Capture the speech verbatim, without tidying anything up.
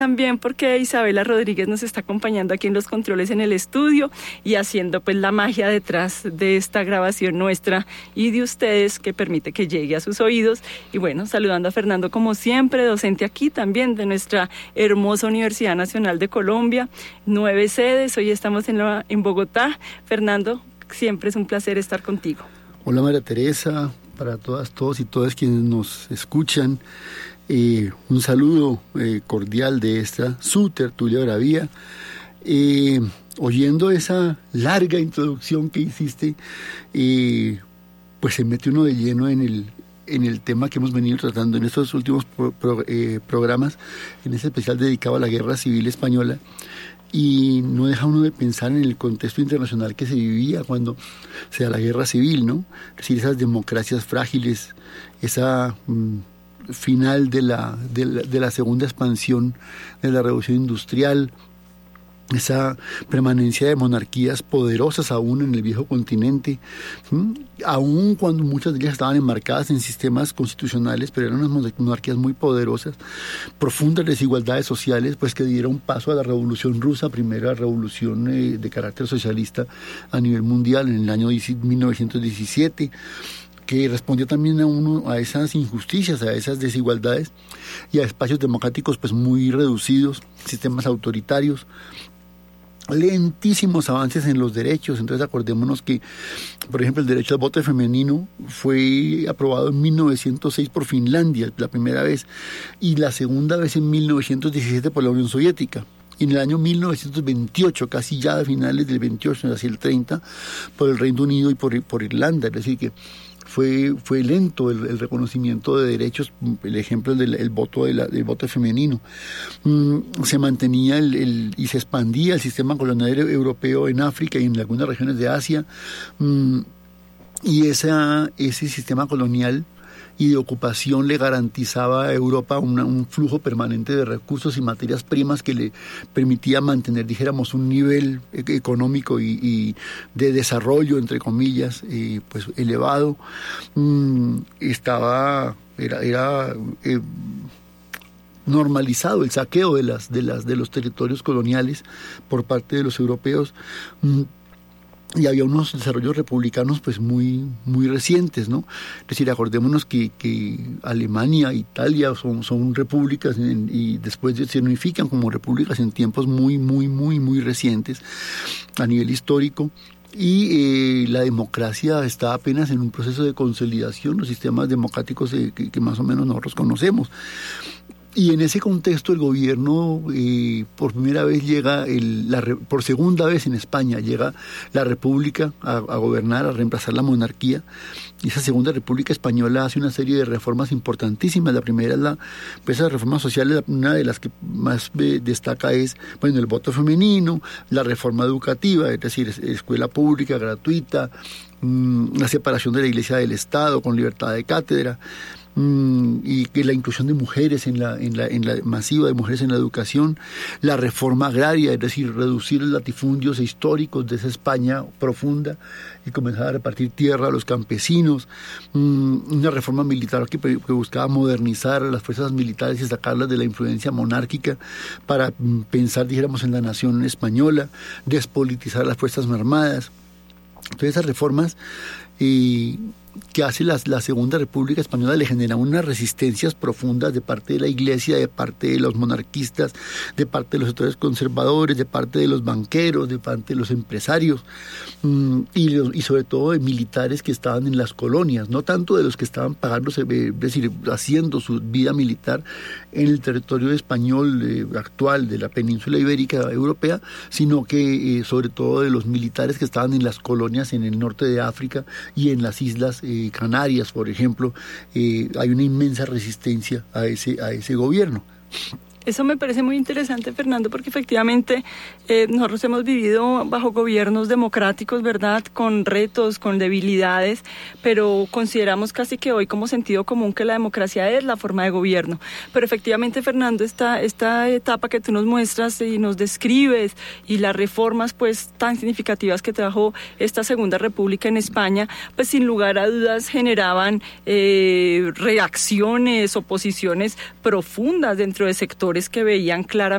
También porque Isabela Rodríguez nos está acompañando aquí en los controles en el estudio y haciendo pues la magia detrás de esta grabación nuestra y de ustedes que permite que llegue a sus oídos. Y bueno, saludando a Fernando como siempre, docente aquí también de nuestra hermosa Universidad Nacional de Colombia, nueve sedes, hoy estamos en, la, en Bogotá. Fernando, siempre es un placer estar contigo. Hola María Teresa, para todas, todos y todas quienes nos escuchan. Eh, un saludo eh, cordial de esta su tertulia Bravía. Eh, oyendo esa larga introducción que hiciste, eh, pues se mete uno de lleno en el, en el tema que hemos venido tratando en estos últimos pro, pro, eh, programas, en ese especial dedicado a la Guerra Civil Española, y no deja uno de pensar en el contexto internacional que se vivía cuando se da la Guerra Civil, ¿no? Es decir, esas democracias frágiles, esa... Mmm, final de la, de la de la segunda expansión de la revolución industrial, esa permanencia de monarquías poderosas aún en el viejo continente, ¿sí? Aún cuando muchas de ellas estaban enmarcadas en sistemas constitucionales, pero eran unas monarquías muy poderosas, profundas desigualdades sociales, pues que dieron paso a la Revolución Rusa, primera revolución eh, de carácter socialista a nivel mundial en el año mil novecientos diecisiete, que respondió también a uno a esas injusticias, a esas desigualdades y a espacios democráticos pues muy reducidos, sistemas autoritarios, lentísimos avances en los derechos. Entonces acordémonos que, por ejemplo, el derecho al voto femenino fue aprobado en mil novecientos seis por Finlandia, la primera vez, y la segunda vez en mil novecientos diecisiete por la Unión Soviética. Y en el año mil novecientos veintiocho, casi ya a finales del veintiocho, hacia el treinta, por el Reino Unido y por, por Irlanda. Es decir, que Fue, fue lento el, el reconocimiento de derechos, el ejemplo del el voto, de la, del voto femenino. Mm, se mantenía el, el, y se expandía el sistema colonial europeo en África y en algunas regiones de Asia. Mm, y esa, ese sistema colonial y de ocupación le garantizaba a Europa una, un flujo permanente de recursos y materias primas que le permitía mantener, dijéramos, un nivel económico y, y de desarrollo, entre comillas, eh, pues elevado. Mm, estaba, era, era eh, normalizado el saqueo de las, de las, de los territorios coloniales por parte de los europeos. Mm, Y había unos desarrollos republicanos pues muy muy recientes, ¿no? Es decir, acordémonos que, que Alemania, Italia son, son repúblicas en, y después se unifican como repúblicas en tiempos muy, muy, muy, muy recientes a nivel histórico. Y eh, la democracia está apenas en un proceso de consolidación, los sistemas democráticos eh, que, que más o menos nosotros conocemos. Y en ese contexto el gobierno eh, por primera vez llega, el, la, por segunda vez en España llega la república a, a gobernar, a reemplazar la monarquía. Y esa segunda república española hace una serie de reformas importantísimas. La primera es la, pues esas reformas sociales, una de las que más destaca es, bueno, el voto femenino, la reforma educativa, es decir, escuela pública gratuita, mmm, la separación de la iglesia del Estado con libertad de cátedra, y que la inclusión de mujeres en la, en la, en la masiva de mujeres en la educación, la reforma agraria, es decir, reducir los latifundios históricos de esa España profunda y comenzar a repartir tierra a los campesinos, una reforma militar que, que buscaba modernizar a las fuerzas militares y sacarlas de la influencia monárquica para pensar, dijéramos, en la nación española, despolitizar las fuerzas armadas. Entonces esas reformas eh, que hace la, la Segunda República Española le generan unas resistencias profundas de parte de la Iglesia, de parte de los monarquistas, de parte de los sectores conservadores, de parte de los banqueros, de parte de los empresarios mmm, y, los, y sobre todo de militares que estaban en las colonias, no tanto de los que estaban pagando, es decir, haciendo su vida militar en el territorio español eh, actual de la península ibérica europea, sino que eh, sobre todo de los militares que estaban en las colonias en el norte de África y en las islas Eh, Canarias, por ejemplo. Eh, hay una inmensa resistencia a ese, a ese gobierno. Eso me parece muy interesante, Fernando, porque efectivamente eh, nosotros hemos vivido bajo gobiernos democráticos, ¿verdad?, con retos, con debilidades, pero consideramos casi que hoy como sentido común que la democracia es la forma de gobierno. Pero efectivamente, Fernando, esta, esta etapa que tú nos muestras y nos describes y las reformas pues tan significativas que trajo esta Segunda República en España, pues sin lugar a dudas generaban eh, reacciones, oposiciones profundas dentro de sectores sectores que veían claramente